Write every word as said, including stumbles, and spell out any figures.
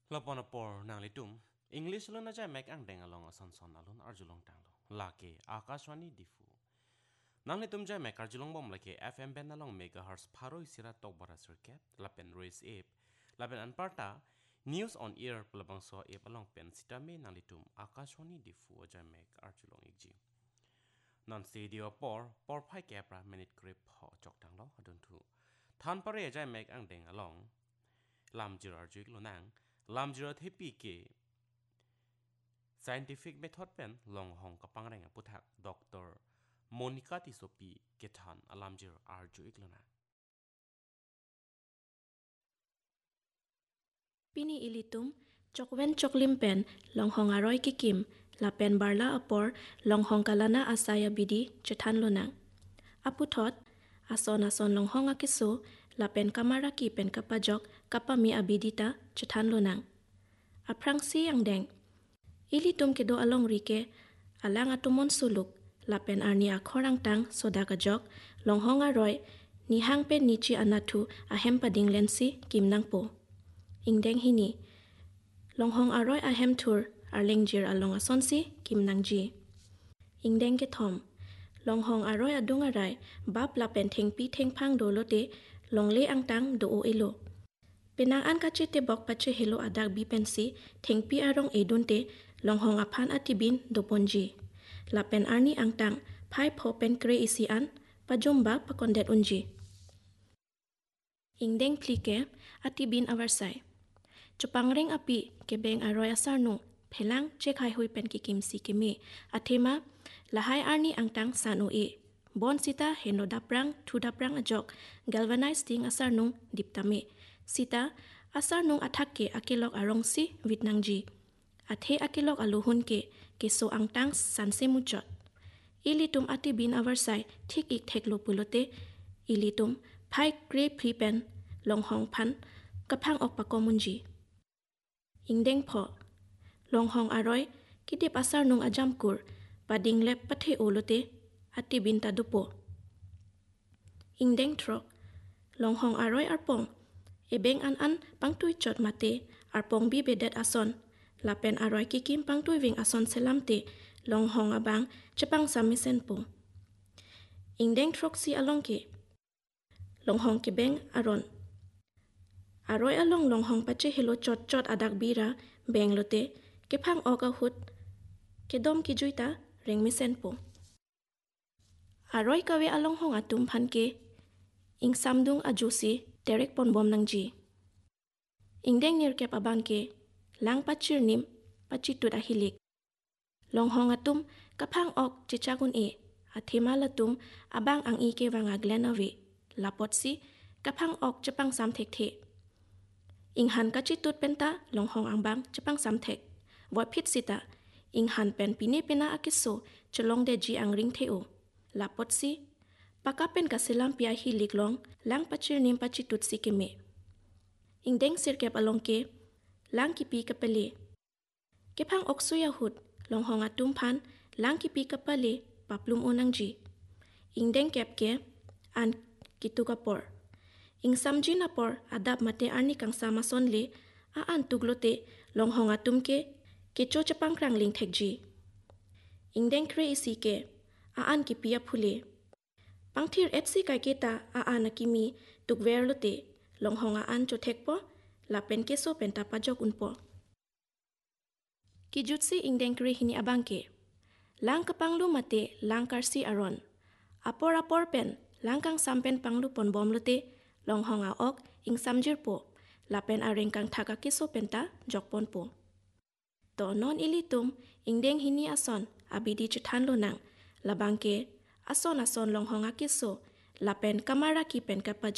Laponapor nang litum English lo na jay mek ang deng along ason son alun arjulong tanglo lake akashwani difu nang litum jay mek arjulong bom lake F M ben along megahertz pharo isira tokbara circuit lapen race ape lapen anparta news on air pelabang so ape along pen sitame nang litum akashwani difu jay mek arjulong ikji non studio por por phai kepra minute grip ho chok tanglo adun thu than pare jay mek ang deng along lam jir arjuk lo nang lam jira thepi ke scientific method pen long hong kapang renga puthak doctor Monica Tisopi kethan alam jir arju iklana Pini ilitum chokwen choklim pen long hong aroi kikim la pen barla apor long hong kalana asaya bidi chethan lonang aputhot ason ason long hong akiso la pen kamara ki pen kapajok kapami abidita chethan lonang aprang si yang deng ilitum kedo along rike alang atumon suluk la pen arni akhorang tang soda kajok long hong aroi ni hang pe nichi anathu ahem pading lensi kimnang po ingdeng hini long hong aroi ahem thur arling jir along asonsi kimnang ji ingdeng ke thom long hong aroi adung arai bap la pen theng pi theng phang dolote long le angtang do o elo penang an kache te bok pache helo adak bi pensi theng pi arong edunte long hong aphan atibin do ponji la pen arni angtang phai pho pen kre isi an pajumba pakondet unji ingdeng plike atibin avarsai chupangreng api kebeng aroi asarnu phelang chekhai hui pen ki kimsi kemi athema lahai arni angtang sanu e bon sita heno daprang thu daprang ajok galvanized ting asarnung diptame sita asarnung athakke akelok arongsi vitnangji athe akelok aluhun ke keso angtang sanse muchot ilitum atibin avarsai thik ik theklo pulote ilitum phai kre phripen longhong phan kaphang ok pakomunji ingdeng pho longhong aroi kidip asarnung ajamkur pading lep pathe olote atibin tadupo ingdeng throk longhong aroi arpong ebeng an an pangtui chot mate arpong bi bedet ason lapen aroi kikim pangtui wing ason selamte longhong abang chepang samisen po ingdeng throk si alongke longhong ke beng aron aroi along longhong pache helo chot chot adak bira benglote kephang oka hut kedom ki juita rengmisen po aroi kawe along hong atum phanke ing samdung ajusi derek ponbom nangji ingdeng nirkep abangke lang pachir nim pachitut ahilik longhong atum kaphang ok chichagun e athema latum abang ang ike wanga glenawe lapotsi kaphang ok chapang samthek the inghan kachitut penta longhong angbang chapang samthek wapit sita inghan pen pine pena akiso cholong de ji angring theo lapotsi pakapen kasilam pia hilik long lang pachir nim pachitut sikeme ingdeng sirkep alongke lang kipi kapale kephang oksuya hut longhong atum phan lang kipi kapale paplum onangji ingdeng kepke an kitukapor ing samji napor adap mate arni kangsa mason le a an tuglote longhong atum ke kecho chapang krang ling thekji ingdeng kre isi ke a an kipia phule pangthir etsi kai keta a an akimi tukverlote longhong a an chothekpo lapen keso penta pajok unpo kijutsi ingdeng kre hini abangke lang kapanglu mate lang karsi aron apor apor pen langkang sampen panglu pon bomlote longhong a ok ing samjir po lapen areng kang thaka keso penta jokpon po to non ilitum ingdeng hini ason abidi chethan lonang labangke ason ason longhong a keso lapen kamara ki pen kapaj